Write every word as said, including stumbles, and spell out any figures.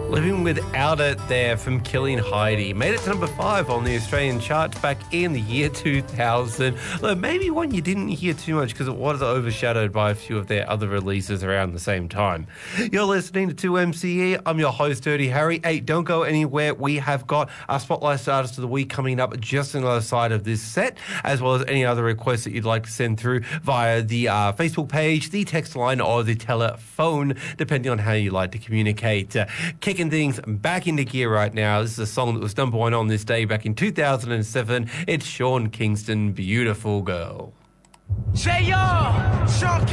Living Without It there from Killing Heidi. Made it to number five on the Australian charts back in the year two thousand. Look, maybe one you didn't hear too much because it was overshadowed by a few of their other releases around the same time. You're listening to two M C E. I'm your host, Dirty Harry. Hey, don't go anywhere. We have got our Spotlight Artist of the Week coming up just on the other side of this set, as well as any other requests that you'd like to send through via the uh, Facebook page, the text line, or the telephone, depending on how you like to communicate. Uh, kicking things back into gear right now. This is a song that was number one on this day back in two thousand seven. It's Sean Kingston, Beautiful Girl. Say yo, Sean